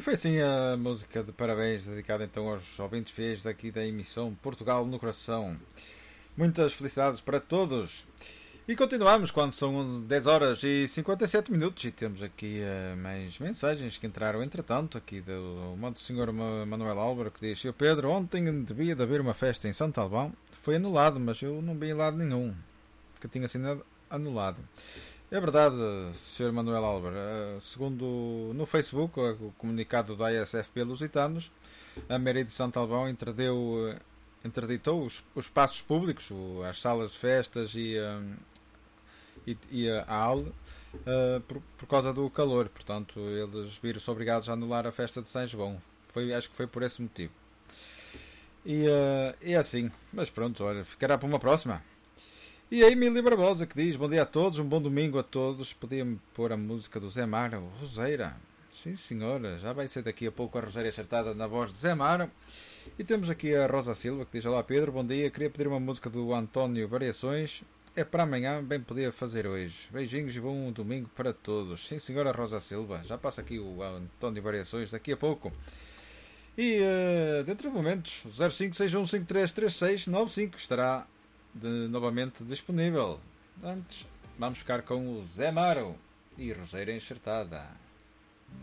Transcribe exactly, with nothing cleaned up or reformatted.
Foi assim a música de parabéns dedicada então aos ouvintes fiéis daqui da emissão Portugal no Coração. Muitas felicidades para todos. E continuamos quando são dez horas e cinquenta e sete minutos e temos aqui uh, mais mensagens que entraram entretanto aqui do Monsenhor Manuel Álvaro, que diz: "Senhor Pedro, ontem devia de haver uma festa em Santo Albão, foi anulado, mas eu não vi em lado nenhum que tinha sido anulado." É verdade, senhor Manuel Álvaro. Segundo no Facebook, o comunicado da I S F P Lusitanos, a Mairie de Santo Albão interdeu, interditou os, os espaços públicos, as salas de festas e, e, e a aula, por, por causa do calor. Portanto, eles viram-se obrigados a anular a festa de São João. Foi, acho que foi por esse motivo. E é assim. Mas pronto, olha, ficará para uma próxima. E a Emília Barbosa, que diz: "Bom dia a todos, um bom domingo a todos. Podia-me pôr a música do Zé Maro, Roseira." Sim senhora, já vai ser daqui a pouco a Roseira acertada na voz de Zé Maro. E temos aqui a Rosa Silva, que diz: "Olá Pedro, bom dia. Queria pedir uma música do António Variações. É para amanhã, bem podia fazer hoje. Beijinhos e bom domingo para todos." Sim senhora Rosa Silva, já passa aqui o António Variações daqui a pouco. E uh, dentro de momentos, zero cinco seis um cinco três três seis nove cinco estará De, novamente disponível. Antes, vamos ficar com o Zé Maro e Roseira enxertada.